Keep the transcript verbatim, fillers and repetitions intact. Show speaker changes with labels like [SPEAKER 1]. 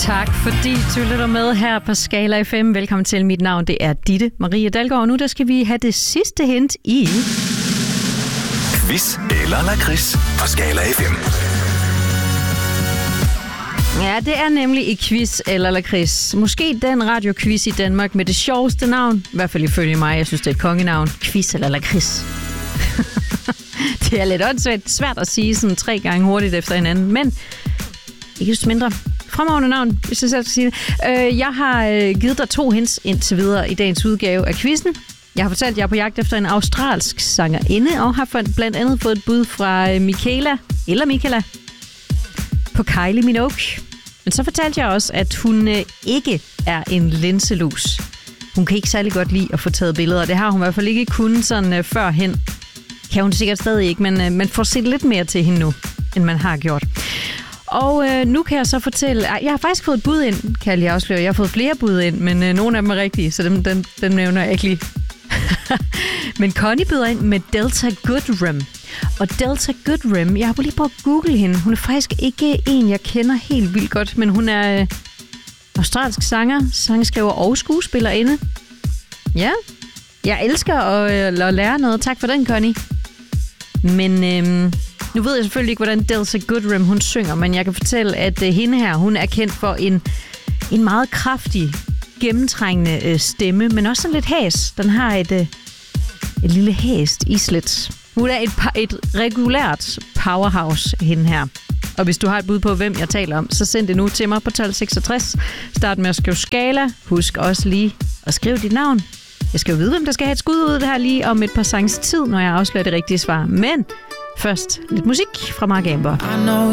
[SPEAKER 1] Tak fordi du lytter med her på Skala F M. Velkommen til. Mit navn det er Ditte Marie Dalgaard. Og nu der skal vi have det sidste hint i...
[SPEAKER 2] Quiz eller lakrids på Skala F M.
[SPEAKER 1] Ja, det er nemlig i Quiz eller lakrids. Måske den radioquiz i Danmark med det sjoveste navn. I hvert fald ifølge mig. Jeg synes, det er et kongenavn. Quiz eller lakrids. Det er lidt åndssvagt. Svært at sige sådan tre gange hurtigt efter hinanden. Men ikke just mindre fremragende navn, hvis jeg selv skal sige det. Øh, jeg har øh, givet dig to hints indtil videre i dagens udgave af quizzen. Jeg har fortalt, at jeg er på jagt efter en australsk sangerinde, og har blandt andet fået et bud fra øh, Michaela, eller Michaela, på Kylie Minogue. Men så fortalte jeg også, at hun øh, ikke er en linselus. Hun kan ikke særlig godt lide at få taget billeder. Det har hun i hvert fald ikke kunnet sådan øh, førhen. Kan hun sikkert stadig ikke, men øh, man får set lidt mere til hende nu, end man har gjort. Og øh, nu kan jeg så fortælle... Jeg har faktisk fået et bud ind, kan jeg lige afsløre. Jeg har fået flere bud ind, men øh, nogle af dem er rigtige, så dem, dem, dem nævner jeg ikke lige. Men Connie byder ind med Delta Goodrem. Og Delta Goodrem, jeg har lige på at google hende. Hun er faktisk ikke en, jeg kender helt vildt godt, men hun er øh, australsk sanger, sangskriver og skuespillerinde. Ja, jeg elsker at, øh, at lære noget. Tak for den, Connie. Men... Øh, Nu ved jeg selvfølgelig ikke, hvordan Delta Goodrem hun synger, men jeg kan fortælle, at uh, hende her, hun er kendt for en, en meget kraftig, gennemtrængende uh, stemme, men også sådan lidt hæs. Den har et, uh, et lille hæst islet. Hun er et, et regulært powerhouse, hende her. Og hvis du har et bud på, hvem jeg taler om, så send det nu til mig på tolv seksogtres. Start med at skrive Skala. Husk også lige at skrive dit navn. Jeg skal jo vide, hvem der skal have et skud ud af det her lige om et par sangs tid, når jeg afslører det rigtige svar. Men... først lidt musik fra Mark Amber.